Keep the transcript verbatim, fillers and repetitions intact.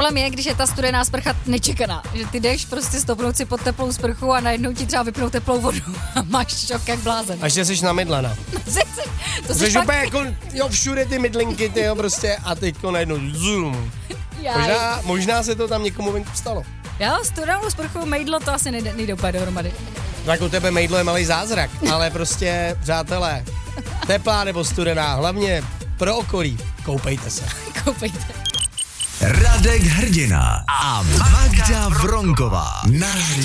Problém je, když je ta studená sprcha nečekaná, že ty jdeš prostě stopnout si pod teplou sprchu a najednou ti třeba vypnou teplou vodu a máš šok jak blázen. A ještě jsi namydlená. To jsi fakt... úplně jako, jo, všude ty mydlinky, ty jo, prostě a teďko najednou zoom. Možná, možná se to tam někomu venku stalo. Já studenou sprchu, mejdlo, to asi nejde, nejde úplně dohromady. Tak u tebe mejdlo je malý zázrak, ale prostě, přátelé, teplá nebo studená, hlavně pro okolí, koupejte se. Koupejte. Radek Hrdina a Magda Vronková na